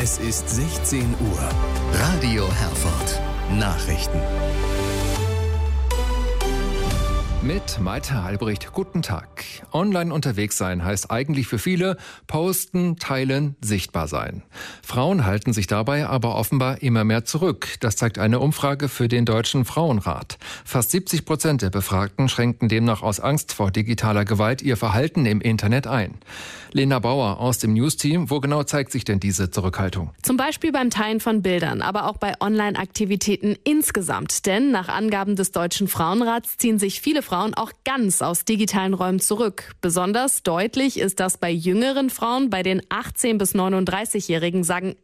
Es ist 16 Uhr. Radio Herford. Nachrichten. Mit Maite Albrecht, guten Tag. Online unterwegs sein heißt eigentlich für viele posten, teilen, sichtbar sein. Frauen halten sich dabei aber offenbar immer mehr zurück. Das zeigt eine Umfrage für den Deutschen Frauenrat. Fast 70% der Befragten schränken demnach aus Angst vor digitaler Gewalt ihr Verhalten im Internet ein. Lena Bauer aus dem News-Team, wo genau zeigt sich denn diese Zurückhaltung? Zum Beispiel beim Teilen von Bildern, aber auch bei Online-Aktivitäten insgesamt. Denn nach Angaben des Deutschen Frauenrats ziehen sich viele Frauen auch ganz aus digitalen Räumen zurück. Besonders deutlich ist das bei jüngeren Frauen. Bei den 18- bis 39-Jährigen sagen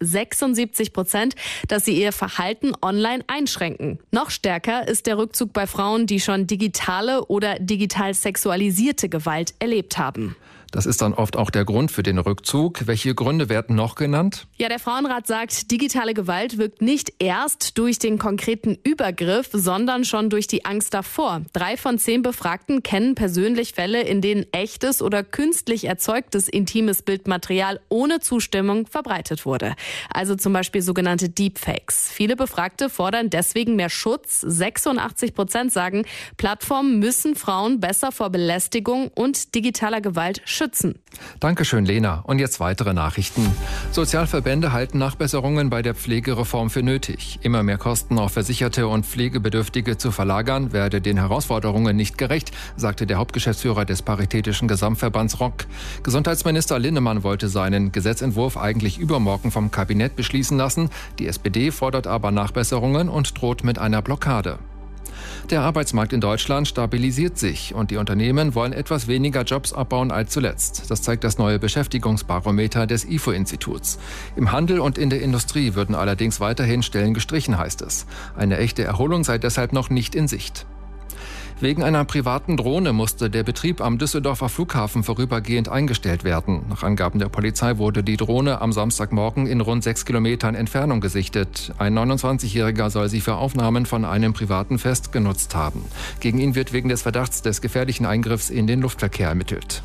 76%, dass sie ihr Verhalten online einschränken. Noch stärker ist der Rückzug bei Frauen, die schon digitale oder digital sexualisierte Gewalt erlebt haben. Das ist dann oft auch der Grund für den Rückzug. Welche Gründe werden noch genannt? Ja, der Frauenrat sagt, digitale Gewalt wirkt nicht erst durch den konkreten Übergriff, sondern schon durch die Angst davor. 3 von 10 Befragten kennen persönlich Fälle, in denen echtes oder künstlich erzeugtes intimes Bildmaterial ohne Zustimmung verbreitet wurde. Also zum Beispiel sogenannte Deepfakes. Viele Befragte fordern deswegen mehr Schutz. 86% sagen, Plattformen müssen Frauen besser vor Belästigung und digitaler Gewalt schützen. Dankeschön, Lena. Und jetzt weitere Nachrichten. Sozialverbände halten Nachbesserungen bei der Pflegereform für nötig. Immer mehr Kosten auf Versicherte und Pflegebedürftige zu verlagern, werde den Herausforderungen nicht gerecht, sagte der Hauptgeschäftsführer des Paritätischen Gesamtverbands ROK. Gesundheitsminister Linnemann wollte seinen Gesetzentwurf eigentlich übermorgen vom Kabinett beschließen lassen. Die SPD fordert aber Nachbesserungen und droht mit einer Blockade. Der Arbeitsmarkt in Deutschland stabilisiert sich und die Unternehmen wollen etwas weniger Jobs abbauen als zuletzt. Das zeigt das neue Beschäftigungsbarometer des IFO-Instituts. Im Handel und in der Industrie würden allerdings weiterhin Stellen gestrichen, heißt es. Eine echte Erholung sei deshalb noch nicht in Sicht. Wegen einer privaten Drohne musste der Betrieb am Düsseldorfer Flughafen vorübergehend eingestellt werden. Nach Angaben der Polizei wurde die Drohne am Samstagmorgen in rund 6 Kilometern Entfernung gesichtet. Ein 29-Jähriger soll sie für Aufnahmen von einem privaten Fest genutzt haben. Gegen ihn wird wegen des Verdachts des gefährlichen Eingriffs in den Luftverkehr ermittelt.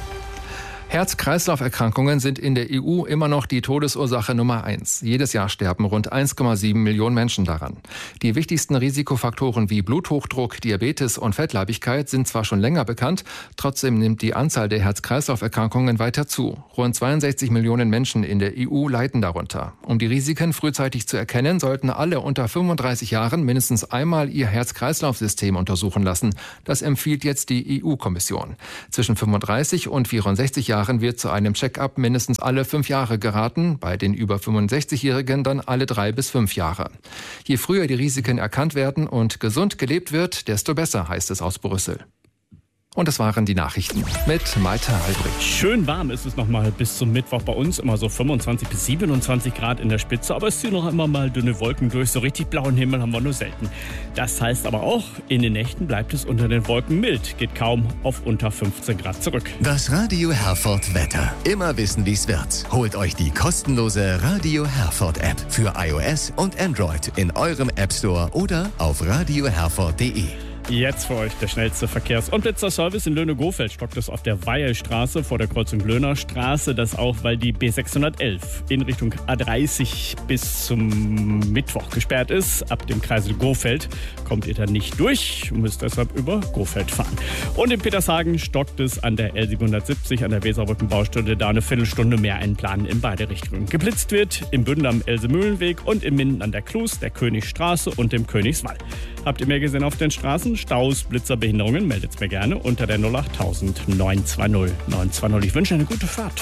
Herz-Kreislauf-Erkrankungen sind in der EU immer noch die Todesursache Nummer 1. Jedes Jahr sterben rund 1,7 Millionen Menschen daran. Die wichtigsten Risikofaktoren wie Bluthochdruck, Diabetes und Fettleibigkeit sind zwar schon länger bekannt, trotzdem nimmt die Anzahl der Herz-Kreislauf-Erkrankungen weiter zu. Rund 62 Millionen Menschen in der EU leiden darunter. Um die Risiken frühzeitig zu erkennen, sollten alle unter 35 Jahren mindestens einmal ihr Herz-Kreislauf-System untersuchen lassen. Das empfiehlt jetzt die EU-Kommission. Zwischen 35 und 64 Jahren wird zu einem Check-up mindestens alle 5 Jahre geraten, bei den über 65-Jährigen dann alle 3 bis 5 Jahre. Je früher die Risiken erkannt werden und gesund gelebt wird, desto besser, heißt es aus Brüssel. Und das waren die Nachrichten mit Maite Albrecht. Schön warm ist es noch mal bis zum Mittwoch bei uns. Immer so 25 bis 27 Grad in der Spitze. Aber es ziehen noch immer mal dünne Wolken durch. So richtig blauen Himmel haben wir nur selten. Das heißt aber auch, in den Nächten bleibt es unter den Wolken mild. Geht kaum auf unter 15 Grad zurück. Das Radio Herford Wetter. Immer wissen, wie es wird. Holt euch die kostenlose Radio Herford App für iOS und Android in eurem App Store oder auf radioherford.de. Jetzt für euch der schnellste Verkehrs- und Blitzerservice in Löhne-Gohfeld. Stockt es auf der Weilstraße vor der Kreuzung Löhner Straße. Das auch, weil die B611 in Richtung A30 bis zum Mittwoch gesperrt ist. Ab dem Kreisel Gohfeld kommt ihr dann nicht durch und müsst deshalb über Gohfeld fahren. Und in Petershagen stockt es an der L770 an der Weserbrückenbaustelle. Da eine Viertelstunde mehr einplanen in beide Richtungen. Geblitzt wird im Bündel am Else-Mühlenweg und in Minden an der Klus, der Königsstraße und dem Königswall. Habt ihr mehr gesehen auf den Straßen? Staus, Blitzer, Behinderungen, meldet's mir gerne unter der 08000 920 920. Ich wünsche eine gute Fahrt.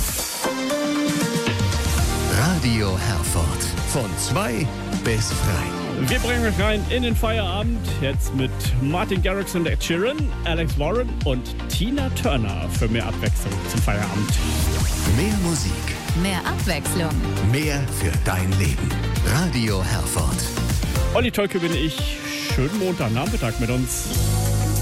Radio Herford. Von 2 bis 3. Wir bringen euch rein in den Feierabend. Jetzt mit Martin Garrix und Ed Sheeran, Alex Warren und Tina Turner für mehr Abwechslung zum Feierabend. Mehr Musik. Mehr Abwechslung. Mehr für dein Leben. Radio Herford. Olli Tolke bin ich. Schönen Montagnachmittag mit uns.